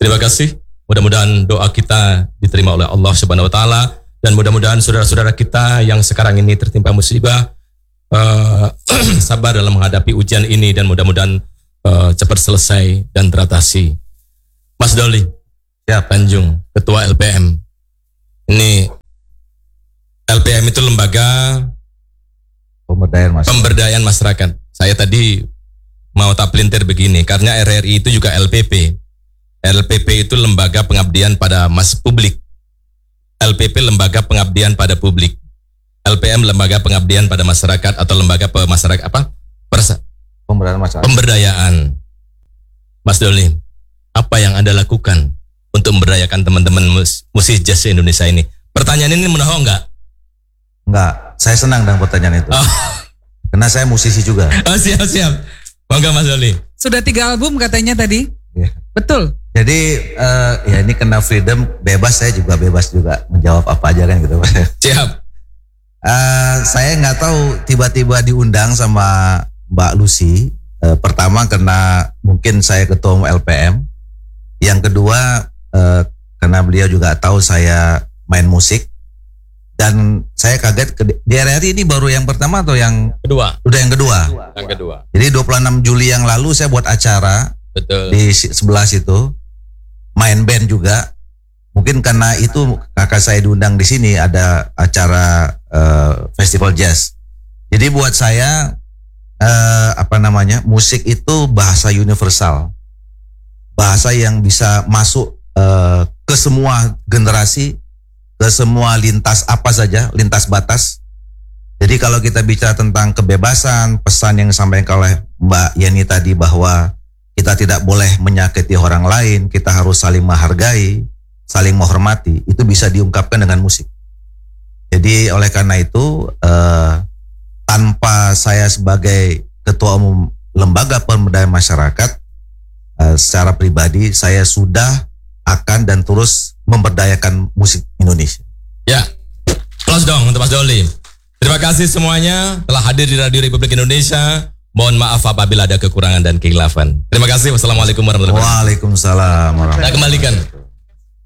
Terima kasih. Mudah-mudahan doa kita diterima oleh Allah Subhanahu wa taala dan mudah-mudahan saudara-saudara kita yang sekarang ini tertimpa musibah sabar dalam menghadapi ujian ini dan mudah-mudahan cepat selesai dan teratasi. Mas Doli, Tanjung, Ketua LPM. Ini LPM itu lembaga pemberdayaan masyarakat. Saya tadi mau tak pelintir begini, karena RRI itu juga LPP. LPP itu lembaga pengabdian pada publik. LPP lembaga pengabdian pada publik. LPM lembaga pengabdian pada masyarakat atau lembaga pemasyarakat pemberdayaan. Mas Doli, apa yang Anda lakukan untuk memberdayakan teman-teman musisi jazz Indonesia ini? Pertanyaan ini menohok enggak? Enggak, saya senang dengan pertanyaan itu. Karena saya musisi juga. Oh, siap. Bangga Mas Doli. Sudah 3 album katanya tadi. Ya. Betul. Jadi ya ini kena freedom, bebas, saya juga bebas juga menjawab apa aja kan gitu. Siap. Saya nggak tahu tiba-tiba diundang sama Mbak Lucy. Pertama karena mungkin saya ketua LPM. Yang kedua karena beliau juga tahu saya main musik. Dan saya kaget di RRI ini baru yang pertama atau yang kedua? Udah yang kedua. Yang kedua. Jadi 26 Juli yang lalu saya buat acara. Betul. Di sebelah situ. Main band juga, mungkin karena itu kakak saya diundang di sini ada acara festival jazz. Jadi buat saya musik itu bahasa universal, bahasa yang bisa masuk ke semua generasi, ke semua lintas apa saja, lintas batas. Jadi kalau kita bicara tentang kebebasan, pesan yang disampaikan oleh Mbak Yeni tadi bahwa kita tidak boleh menyakiti orang lain, kita harus saling menghargai, saling menghormati, itu bisa diungkapkan dengan musik. Jadi oleh karena itu, tanpa saya sebagai ketua umum lembaga pemberdayaan masyarakat, secara pribadi saya sudah akan dan terus memberdayakan musik Indonesia. Ya, close dong untuk Mas Doli. Terima kasih semuanya telah hadir di Radio Republik Indonesia. Mohon maaf apabila ada kekurangan dan kehilafan. Terima kasih. Wassalamualaikum warahmatullahi wabarakatuh. Waalaikumsalam warahmatullahi wabarakatuh. Saya kembalikan.